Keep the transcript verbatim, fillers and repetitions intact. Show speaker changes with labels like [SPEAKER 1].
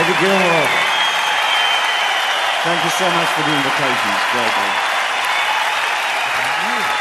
[SPEAKER 1] David Gilmour. Thank you so much for the invitation. It's great. Thank you.